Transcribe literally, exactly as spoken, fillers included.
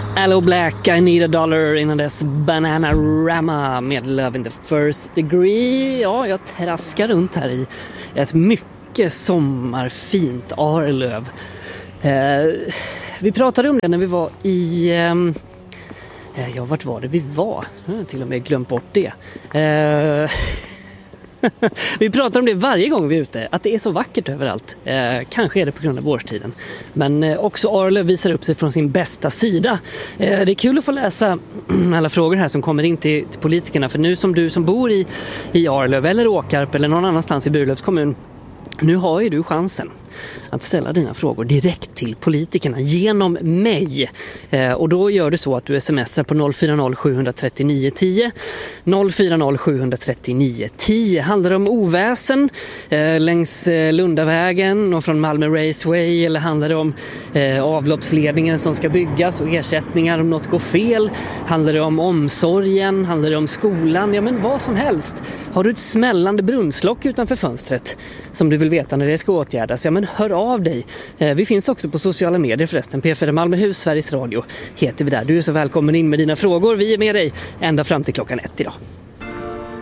Aloe Black, I Need a Dollar, innan dess Bananarama med Love in the First Degree. Ja, jag traskar runt här i ett mycket sommarfint Arlöv. Eh, vi pratade om det när vi var i... Eh, ja, vart var det vi var? Jag har till och med glömt bort det. Eh... Vi pratar om det varje gång vi är ute, att det är så vackert överallt. Eh, kanske är det på grund av årstiden. Men eh, också Arlöv visar upp sig från sin bästa sida. Eh, det är kul att få läsa alla frågor här som kommer in till, till politikerna. För nu som du som bor i, i Arlöv eller Åkarp eller någon annanstans i Burlövs kommun, nu har ju du chansen att ställa dina frågor direkt till politikerna genom mig. Eh, och då gör du så att du smsar på noll fyra noll sju tre nio ett noll noll fyra noll sju tre nio ett noll. Handlar det om oväsen eh, längs eh, Lundavägen och från Malmö Raceway, eller handlar det om eh, avloppsledningen som ska byggas och ersättningar om något går fel? Handlar det om omsorgen? Handlar det om skolan? Ja, men vad som helst. Har du ett smällande brunnslock utanför fönstret som du vill veta när det ska åtgärdas? Ja, men hör av dig. Vi finns också på sociala medier förresten. P fyra Malmöhus, Sveriges Radio heter vi där. Du är så välkommen in med dina frågor. Vi är med dig ända fram till klockan ett idag.